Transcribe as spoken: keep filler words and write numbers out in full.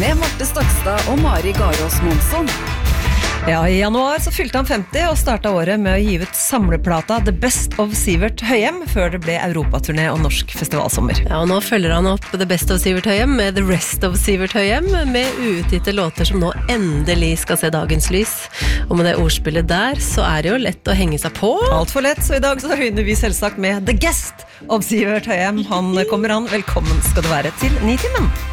med Marte Stokstad og Mari Garås Monsson. Ja, i januar så fylte han femti og startet året med å gi ut samleplata The Best of Sivert Høyem, før det ble europaturné og norsk festivalsommer. Ja, og nå følger han opp The Best of Sivert Høyem med The Rest of Sivert Høyem, med uutgitte låter som nå endelig skal se dagens lys. Og med det ordspillet der, så er det jo lett å henge seg på. Alt for lett, så i dag så høyner vi selvsagt med The Guest of Sivert Høyem. Han kommer an. Velkommen skal du være til Nitimen.